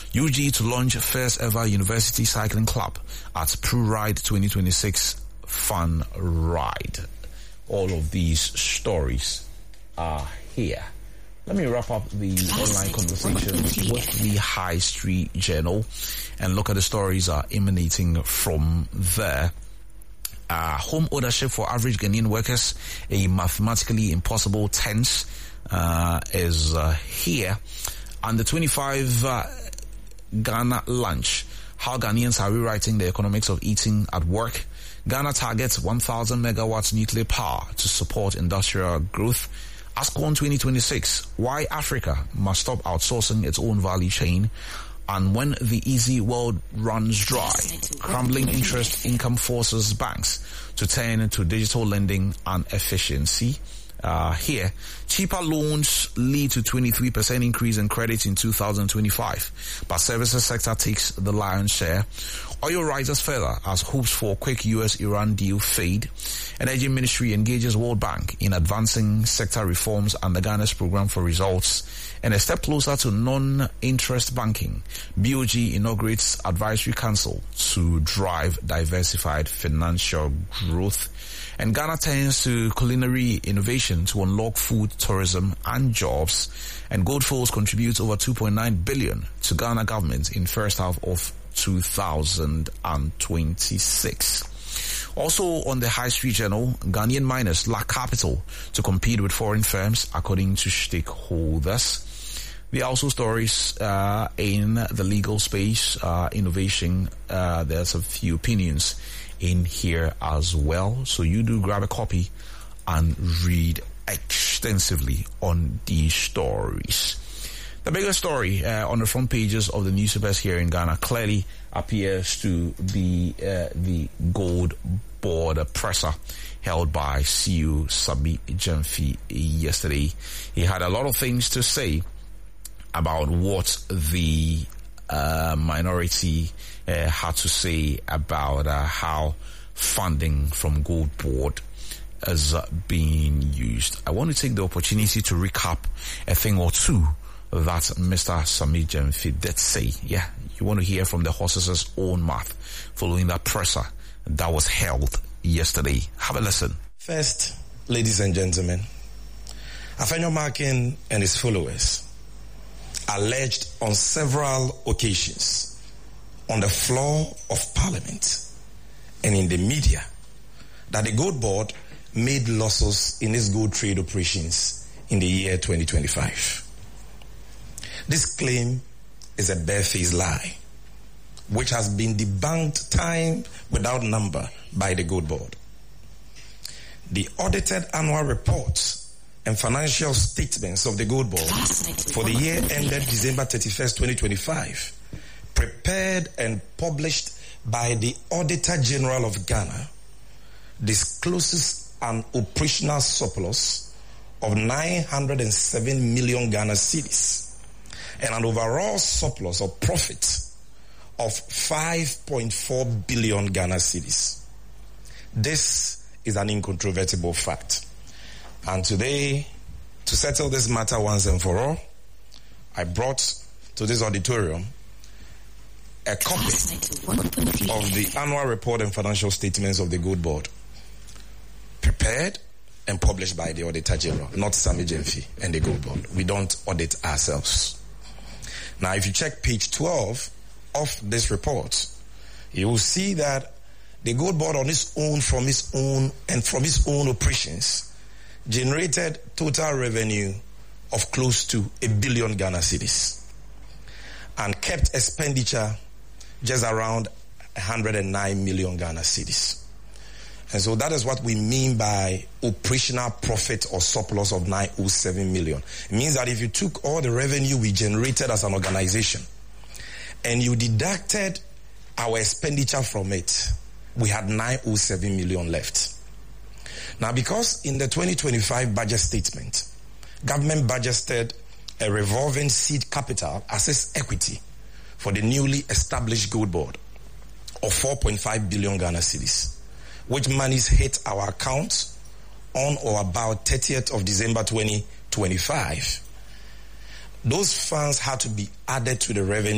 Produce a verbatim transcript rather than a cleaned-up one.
U G to launch first ever university cycling club at Pro Ride twenty twenty-six Fun Ride. All of these stories are here. Let me wrap up the online conversation with the High Street Journal and look at the stories are emanating from there. Uh, home ownership for average Ghanaian workers, a mathematically impossible tense, uh, is uh, here. And the twenty-five uh, Ghana lunch, how Ghanaians are rewriting the economics of eating at work. Ghana targets one thousand megawatts nuclear power to support industrial growth. ASCON twenty twenty-six, why Africa must stop outsourcing its own value chain. And when the easy world runs dry, crumbling interest income forces banks to turn to digital lending and efficiency. Uh, here, cheaper loans lead to twenty-three percent increase in credit in two thousand twenty-five, but services sector takes the lion's share. Oil rises further as hopes for quick U S Iran deal fade. Energy Ministry engages World Bank in advancing sector reforms under Ghana's program for results. And a step closer to non-interest banking, B O G inaugurates advisory council to drive diversified financial growth. And Ghana turns to culinary innovation to unlock food, tourism and jobs. And Goldfields contributes over two point nine billion to Ghana government in first half of two thousand twenty-six. Also on the High Street Journal, Ghanaian miners lack capital to compete with foreign firms, according to stakeholders. There are also stories uh, in the legal space, uh, innovation. Uh, there's a few opinions in here as well. So you do grab a copy and read extensively on these stories. The bigger story uh, on the front pages of the newspapers here in Ghana clearly appears to be uh, the gold board presser held by C E O Sammy Gyamfi yesterday. He had a lot of things to say about what the uh, minority uh, had to say about uh, how funding from Gold Board is uh, being used. I want to take the opportunity to recap a thing or two that Mister Sammy Gyamfi did say. Yeah, you want to hear from the horse's own mouth following that presser that was held yesterday. Have a listen. First, ladies and gentlemen, Afenyo Markin and his followers alleged on several occasions on the floor of Parliament and in the media that the Gold Board made losses in its gold trade operations in the year twenty twenty-five. This claim is a barefaced lie, which has been debunked time without number by the Gold Board. The audited annual reports and financial statements of the Gold Board for the year ended December thirty-first, twenty twenty-five, prepared and published by the Auditor General of Ghana, discloses an operational surplus of nine hundred seven million Ghana cedis and an overall surplus of profit of five point four billion Ghana cedis. This is an incontrovertible fact. And today, to settle this matter once and for all, I brought to this auditorium a copy of the annual report and financial statements of the Gold Board, prepared and published by the Auditor General, not Sammy Gyamfi and the Gold Board. We don't audit ourselves. Now, if you check page twelve of this report, you will see that the Gold Board on its own, from its own, and from its own operations, generated total revenue of close to a billion Ghana cedis and kept expenditure just around one hundred nine million Ghana cedis. And so that is what we mean by operational profit or surplus of nine hundred seven million. It means that if you took all the revenue we generated as an organization and you deducted our expenditure from it, we had nine hundred seven million left. Now, because in the twenty twenty-five budget statement, government budgeted a revolving seed capital as its equity for the newly established Gold Board of four point five billion Ghana cedis, which monies hit our accounts on or about thirtieth of December twenty twenty-five. Those funds had to be added to the revenue